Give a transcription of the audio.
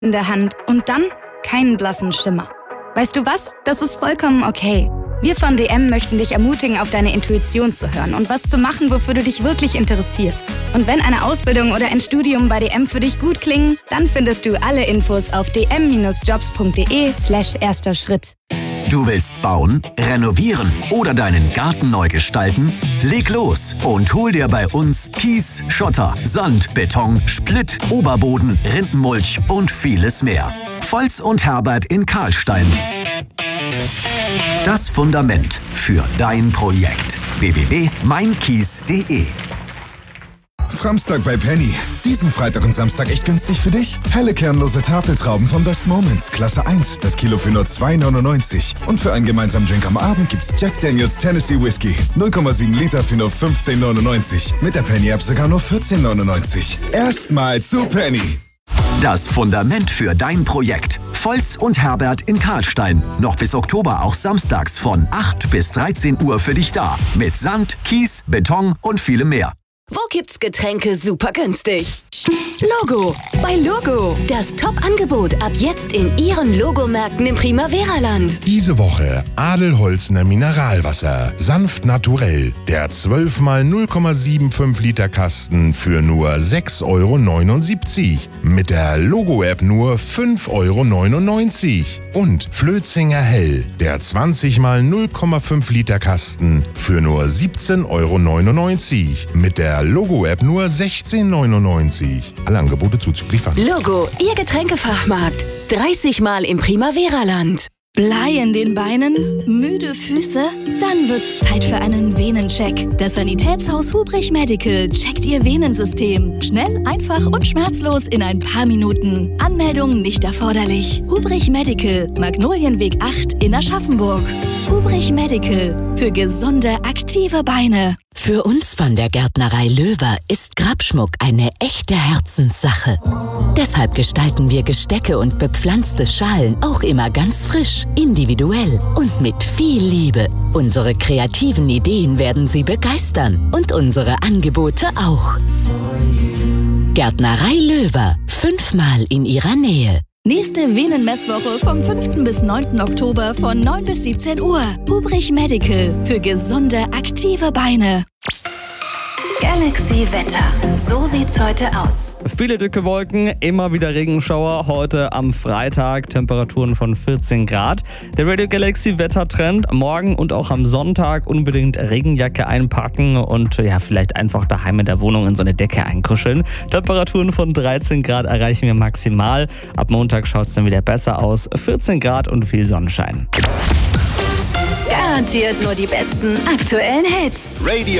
in der Hand und dann keinen blassen Schimmer. Weißt du was? Das ist vollkommen okay. Wir von DM möchten dich ermutigen, auf deine Intuition zu hören und was zu machen, wofür du dich wirklich interessierst. Und wenn eine Ausbildung oder ein Studium bei DM für dich gut klingen, dann findest du alle Infos auf dm-jobs.de/erster Schritt. Du willst bauen, renovieren oder deinen Garten neu gestalten? Leg los und hol dir bei uns Kies, Schotter, Sand, Beton, Splitt, Oberboden, Rindenmulch und vieles mehr. Volz und Herbert in Karlstein. Das Fundament für dein Projekt. www.meinkies.de. Framstag bei Penny. Diesen Freitag und Samstag echt günstig für dich. Helle kernlose Tafeltrauben von Best Moments, Klasse 1, das Kilo für nur 2,99. Und für einen gemeinsamen Drink am Abend gibt's Jack Daniels Tennessee Whiskey. 0,7 Liter für nur 15,99. Mit der Penny-App sogar nur 14,99. Erstmal zu Penny. Das Fundament für dein Projekt. Volz und Herbert in Karlstein. Noch bis Oktober auch samstags von 8 bis 13 Uhr für dich da. Mit Sand, Kies, Beton und vielem mehr. Wo gibt's Getränke super günstig? Logo. Bei Logo. Das Top-Angebot ab jetzt in Ihren Logomärkten im Primavera-Land. Diese Woche Adelholzner Mineralwasser. Sanft naturell. Der 12 mal 0,75 Liter Kasten für nur 6,79 €. Mit der Logo-App nur 5,99 €. Und Flötzinger Hell. Der 20 mal 0,5 Liter Kasten für nur 17,99 €. Mit der Logo-App nur 16,99 €. Alle Angebote zuzüglich Pfand. Logo, Ihr Getränkefachmarkt. 30 Mal im Primavera-Land. Blei in den Beinen? Müde Füße? Dann wird's Zeit für einen Venencheck. Das Sanitätshaus Hubrich Medical checkt Ihr Venensystem. Schnell, einfach und schmerzlos in ein paar Minuten. Anmeldung nicht erforderlich. Hubrich Medical, Magnolienweg 8 in Aschaffenburg. Hubrich Medical, für gesunde, aktive Beine. Für uns von der Gärtnerei Löwer ist Grabschmuck eine echte Herzenssache. Deshalb gestalten wir Gestecke und bepflanzte Schalen auch immer ganz frisch, individuell und mit viel Liebe. Unsere kreativen Ideen werden Sie begeistern und unsere Angebote auch. Gärtnerei Löwer, 5-mal in Ihrer Nähe. Nächste Venenmesswoche vom 5. bis 9. Oktober von 9 bis 17 Uhr. Hubrich Medical, für gesunde, aktive Beine. Galaxy Wetter. So sieht's heute aus. Viele dicke Wolken, immer wieder Regenschauer. Heute am Freitag Temperaturen von 14 Grad. Der Radio Galaxy Wettertrend. Morgen und auch am Sonntag unbedingt Regenjacke einpacken und ja, vielleicht einfach daheim in der Wohnung in so eine Decke einkuscheln. Temperaturen von 13 Grad erreichen wir maximal. Ab Montag schaut's dann wieder besser aus. 14 Grad und viel Sonnenschein. Garantiert nur die besten aktuellen Hits. Radio